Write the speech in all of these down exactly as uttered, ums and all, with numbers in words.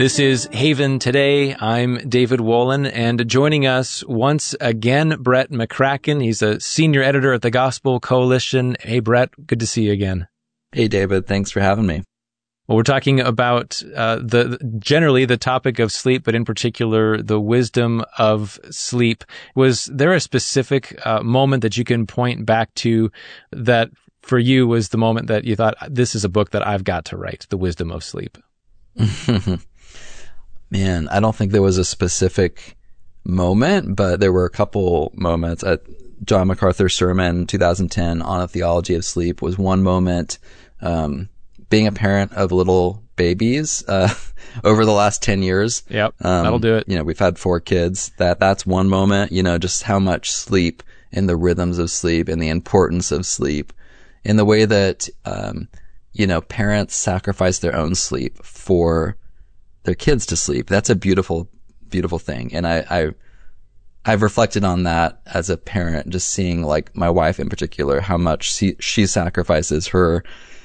This is Haven Today. I'm David Wolin, and joining us once again, Brett McCracken. He's a senior editor at the Gospel Coalition. Hey, Brett, good to see you again. Hey, David. Thanks for having me. Well, we're talking about uh, the generally the topic of sleep, but in particular, the wisdom of sleep. Was there a specific uh, moment that you can point back to that for you was the moment that you thought, this is a book that I've got to write, The Wisdom of Sleep? Man, I don't think there was a specific moment, but there were a couple moments. At John MacArthur's sermon in two thousand ten on a theology of sleep was one moment. Um, being a parent of little babies uh, over the last ten years. Yep, um, that'll do it. You know, we've had four kids. That That's one moment, you know, just how much sleep and the rhythms of sleep and the importance of sleep in the way that, um, you know, parents sacrifice their own sleep for their kids to sleep. That's a beautiful, beautiful thing. And I, I, I've reflected on that as a parent, just seeing like my wife in particular, how much she, she sacrifices her,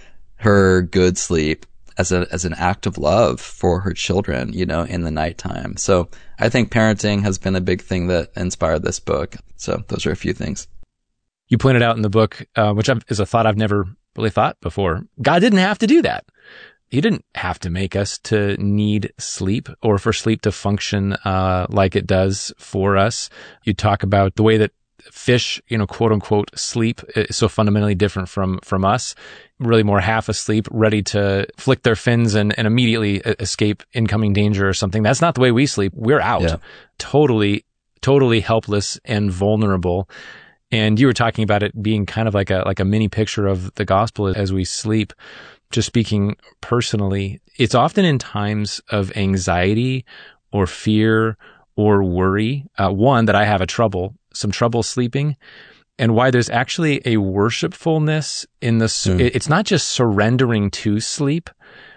her good sleep as a, as an act of love for her children, you know, in the nighttime. So I think parenting has been a big thing that inspired this book. So those are a few things. You pointed out in the book, uh, which is a thought I've never really thought before. God didn't have to do that. He didn't have to make us to need sleep or for sleep to function uh like it does for us. You talk about the way that fish, you know, quote unquote, sleep is so fundamentally different from from us. Really more half asleep, ready to flick their fins and, and immediately escape incoming danger or something. That's not the way we sleep. We're out. Yeah. Totally, totally helpless and vulnerable. And you were talking about it being kind of like a like a mini picture of the gospel as we sleep. Just speaking personally, it's often in times of anxiety or fear or worry, uh, one, that I have a trouble, some trouble sleeping, and why there's actually a worshipfulness in the, mm. it's not just surrendering to sleep,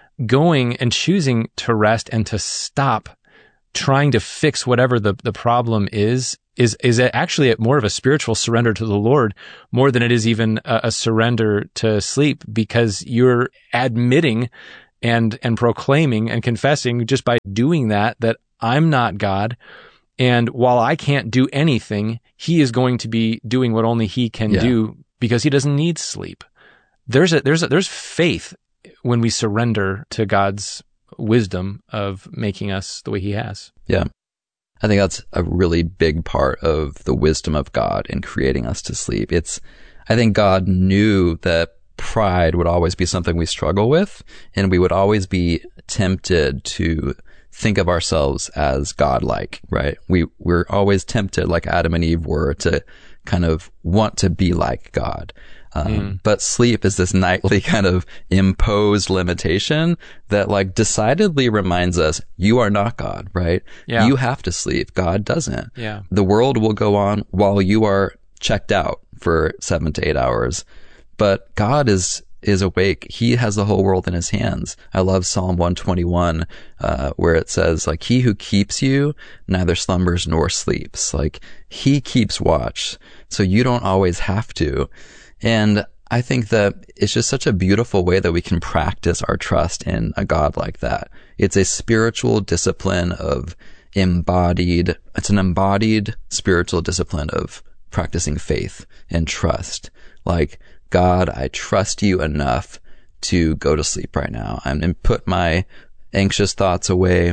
going and choosing to rest and to stop trying to fix whatever the, the problem is, is, is actually more of a spiritual surrender to the Lord more than it is even a, a surrender to sleep, because you're admitting and, and proclaiming and confessing just by doing that, that I'm not God. And while I can't do anything, he is going to be doing what only he can yeah. do because he doesn't need sleep. There's a, there's a, there's faith when we surrender to God's wisdom of making us the way he has. Yeah. I think that's a really big part of the wisdom of God in creating us to sleep. It's, I think God knew that pride would always be something we struggle with, and we would always be tempted to think of ourselves as godlike, right? We, we're always tempted, like Adam and Eve were, to kind of want to be like God. Um, mm. But sleep is this nightly kind of imposed limitation that like decidedly reminds us, you are not God, right? Yeah. You have to sleep. God doesn't. Yeah. The world will go on while you are checked out for seven to eight hours. But God is, is awake. He has the whole world in his hands. I love Psalm one twenty-one, uh, where it says like, he who keeps you neither slumbers nor sleeps. Like he keeps watch. So you don't always have to. And I think that it's just such a beautiful way that we can practice our trust in a God like that. It's a spiritual discipline of embodied, it's an embodied spiritual discipline of practicing faith and trust. Like, God, I trust you enough to go to sleep right now. I'm and put my anxious thoughts away,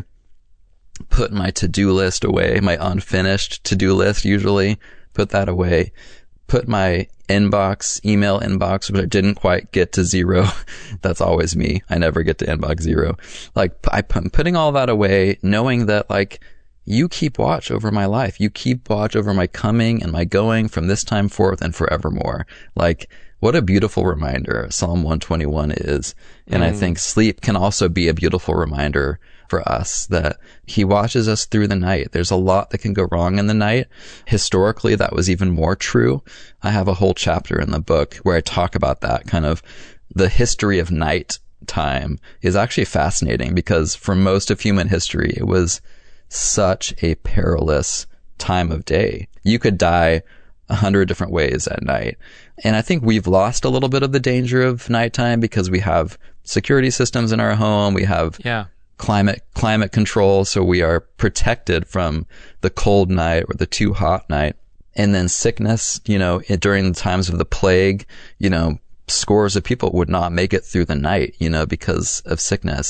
put my to-do list away, my unfinished to-do list usually, put that away. Put my inbox, email inbox, which I didn't quite get to zero. That's always me. I never get to inbox zero. Like, I'm putting all that away, knowing that, like, you keep watch over my life. You keep watch over my coming and my going from this time forth and forevermore. Like, what a beautiful reminder Psalm one twenty-one is. And mm. I think sleep can also be a beautiful reminder for us that he watches us through the night. There's a lot that can go wrong in the night. Historically, that was even more true. I have a whole chapter in the book where I talk about that kind of the history of night time is actually fascinating because for most of human history, it was such a perilous time of day. You could die a hundred different ways at night. And I think we've lost a little bit of the danger of nighttime because we have security systems in our home. We have yeah. climate climate control, so we are protected from the cold night or the too hot night. And then sickness, you know, it, during the times of the plague, you know, scores of people would not make it through the night, you know, because of sickness.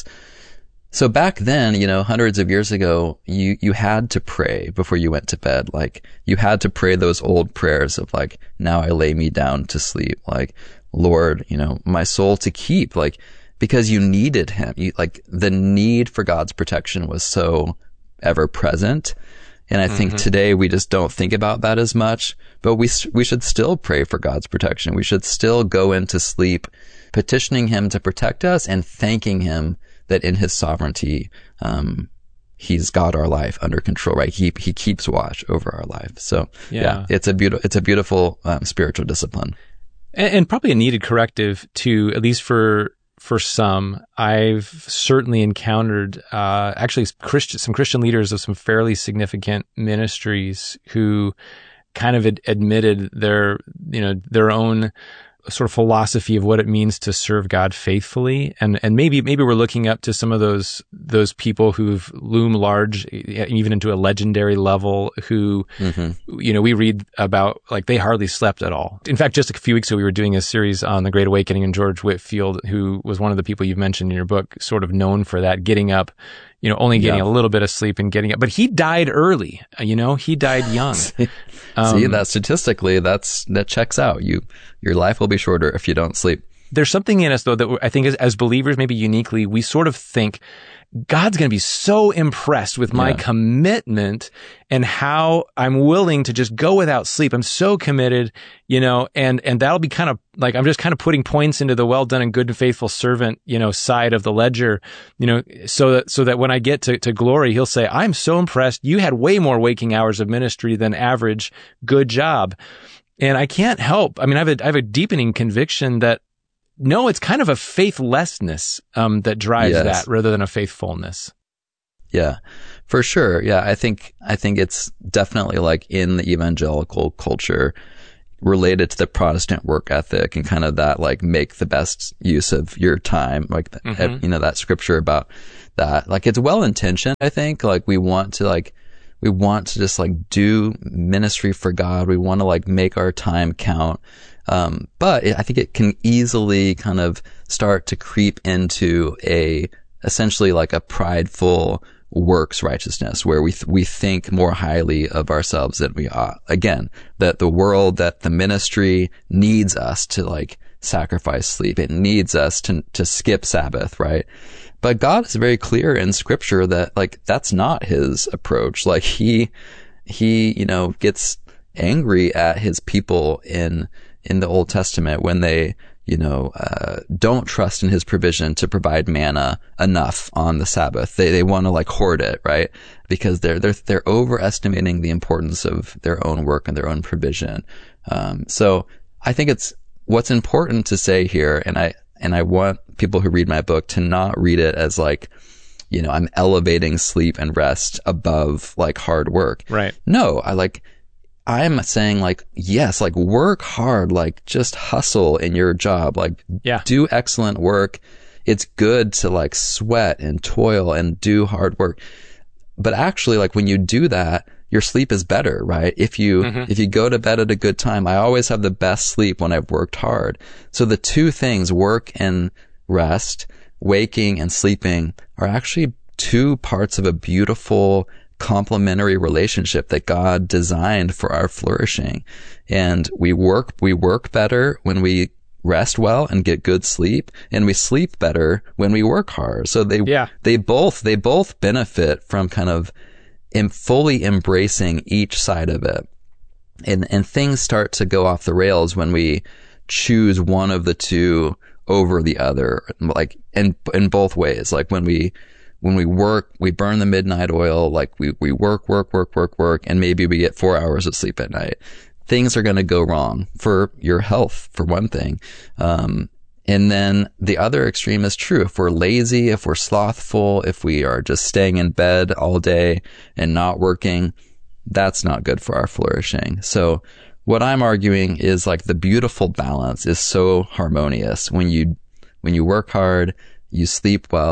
So back then, you know, hundreds of years ago, you, you had to pray before you went to bed. Like, you had to pray those old prayers of like, now I lay me down to sleep. Like, Lord, you know, my soul to keep, like, because you needed him. You, like, the need for God's protection was so ever present. And I think mm-hmm. today we just don't think about that as much, but we, we should still pray for God's protection. We should still go into sleep petitioning him to protect us and thanking him that in his sovereignty, um, he's got our life under control, right? He, he keeps watch over our life. So yeah, yeah it's a beautiful, it's a beautiful, um, spiritual discipline. And, and probably a needed corrective to, at least for, for some. I've certainly encountered, uh, actually Christian, some Christian leaders of some fairly significant ministries who kind of ad- admitted their, you know, their own sort of philosophy of what it means to serve God faithfully. And, and maybe, maybe we're looking up to some of those, those people who've loom large, even into a legendary level, who, mm-hmm. you know, we read about, like, they hardly slept at all. In fact, just a few weeks ago, we were doing a series on the Great Awakening, and George Whitefield, who was one of the people you've mentioned in your book, sort of known for that, getting up, you know, only getting yeah. a little bit of sleep and getting up. But he died early, you know, he died young. See, um, see, that statistically, that's, that checks out. You, your life will be shorter if you don't sleep. There's something in us, though, that I think as, as believers, maybe uniquely, we sort of think God's going to be so impressed with my yeah. commitment and how I'm willing to just go without sleep. I'm so committed, you know, and, and that'll be kind of like, I'm just kind of putting points into the well done and good and faithful servant, you know, side of the ledger, you know, so that, so that when I get to, to glory, he'll say, I'm so impressed. You had way more waking hours of ministry than average. Good job. And I can't help. I mean, I have a, I have a deepening conviction that no, it's kind of a faithlessness um, that drives yes. that rather than a faithfulness. Yeah, for sure. Yeah, I think I think it's definitely like in the evangelical culture related to the Protestant work ethic and kind of that like make the best use of your time, like mm-hmm. you know that scripture about that. Like it's well intentioned. I think like we want to like we want to just like do ministry for God. We want to like make our time count. Um, but it, I think it can easily kind of start to creep into a, essentially like a prideful works righteousness where we, th- we think more highly of ourselves than we ought. Again, that the world, that the ministry needs us to like sacrifice sleep. It needs us to, to skip Sabbath, right? But God is very clear in scripture that like, that's not his approach. Like he, he, you know, gets angry at his people in, in the Old Testament when they, you know, uh, don't trust in his provision to provide manna enough on the Sabbath. They, they want to like hoard it, right? Because they're, they're, they're overestimating the importance of their own work and their own provision. Um, so I think it's what's important to say here. And I, and I want people who read my book to not read it as like, you know, I'm elevating sleep and rest above like hard work. Right. No, I like, I'm saying like, yes, like work hard, like just hustle in your job, like yeah. do excellent work. It's good to like sweat and toil and do hard work. But actually like when you do that, your sleep is better, right? If you, mm-hmm. if you go to bed at a good time, I always have the best sleep when I've worked hard. So the two things, work and rest, waking and sleeping, are actually two parts of a beautiful complementary relationship that God designed for our flourishing. And we work, we work better when we rest well and get good sleep, and we sleep better when we work hard. So they, yeah. they both, they both benefit from kind of in fully embracing each side of it. And, and things start to go off the rails when we choose one of the two over the other, like in, in both ways. Like when we, When we work, we burn the midnight oil, like we, we work, work, work, work, work, and maybe we get four hours of sleep at night. Things are going to go wrong for your health, for one thing. Um, and then the other extreme is true. If we're lazy, if we're slothful, if we are just staying in bed all day and not working, that's not good for our flourishing. So what I'm arguing is like the beautiful balance is so harmonious. When you, when you work hard, you sleep well,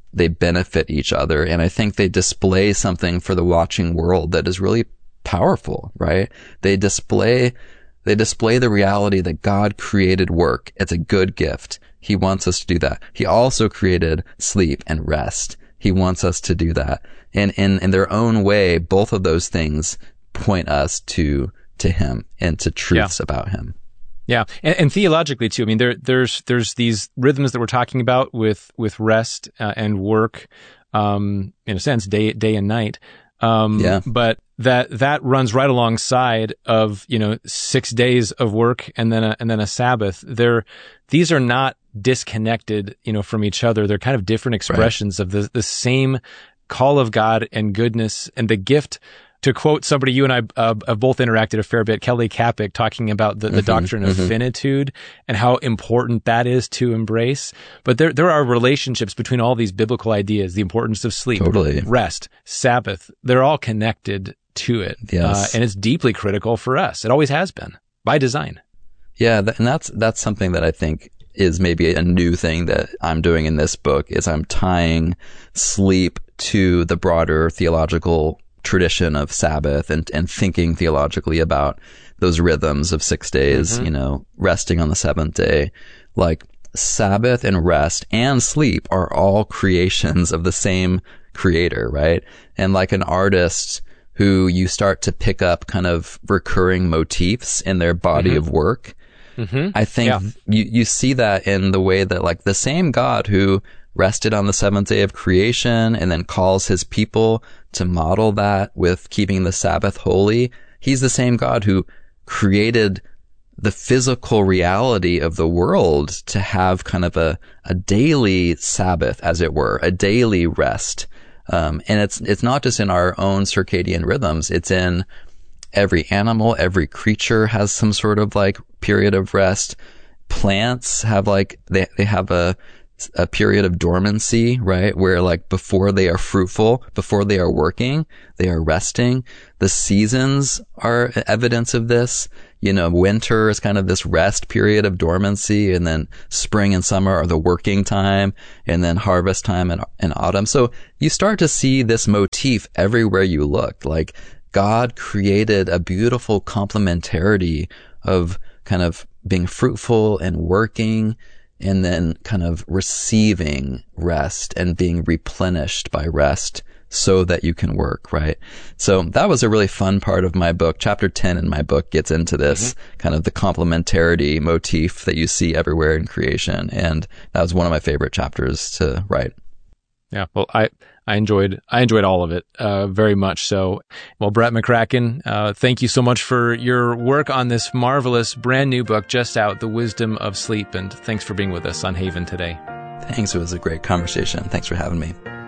they benefit each other. And I think they display something for the watching world that is really powerful, right? They display, they display the reality that God created work. It's a good gift. He wants us to do that. He also created sleep and rest. He wants us to do that. And in, in their own way, both of those things point us to, to him and to truths yeah. about him. Yeah. And, and theologically too, I mean, there, there's, there's these rhythms that we're talking about with, with rest uh, and work, um, in a sense, day, day and night. Um, yeah. But that, that runs right alongside of, you know, six days of work and then a, and then a Sabbath. They're, these are not disconnected, you know, from each other. They're kind of different expressions right. of the, the same call of God and goodness and the gift. To quote somebody you and I uh, have both interacted a fair bit, Kelly Kapic, talking about the, the mm-hmm, doctrine of mm-hmm. finitude and how important that is to embrace. But there there are relationships between all these biblical ideas, the importance of sleep, totally. rest, Sabbath. They're all connected to it. Yes. Uh, and it's deeply critical for us. It always has been, by design. Yeah, th- and that's that's something that I think is maybe a new thing that I'm doing in this book, is I'm tying sleep to the broader theological tradition of Sabbath and, and thinking theologically about those rhythms of six days, mm-hmm. you know, resting on the seventh day. Like Sabbath and rest and sleep are all creations of the same creator, right? And like an artist who you start to pick up kind of recurring motifs in their body mm-hmm. of work. Mm-hmm. I think yeah. you, you see that in the way that like the same God who rested on the seventh day of creation and then calls his people to model that with keeping the Sabbath holy. He's the same God who created the physical reality of the world to have kind of a, a daily Sabbath, as it were, a daily rest. Um, and it's, it's not just in our own circadian rhythms. It's in every animal, every creature has some sort of like period of rest. Plants have like, they, they have a, a period of dormancy, right? Where like before they are fruitful, before they are working, they are resting. The seasons are evidence of this. You know, winter is kind of this rest period of dormancy, and then spring and summer are the working time, and then harvest time and, and autumn. So you start to see this motif everywhere you look. Like God created a beautiful complementarity of kind of being fruitful and working, and then kind of receiving rest and being replenished by rest so that you can work, right? So that was a really fun part of my book. Chapter ten in my book gets into this mm-hmm. kind of the complementarity motif that you see everywhere in creation. And that was one of my favorite chapters to write. Yeah. Well, I, I enjoyed, I enjoyed all of it, uh, very much so. Well, Brett McCracken, uh, thank you so much for your work on this marvelous brand new book just out, The Wisdom of Sleep. And thanks for being with us on Haven today. Thanks. It was a great conversation. Thanks for having me.